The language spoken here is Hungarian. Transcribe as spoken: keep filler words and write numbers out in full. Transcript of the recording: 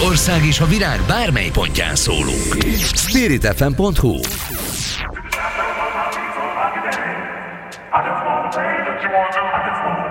ország és a világ bármely pontján szólunk. spirit f m pont h u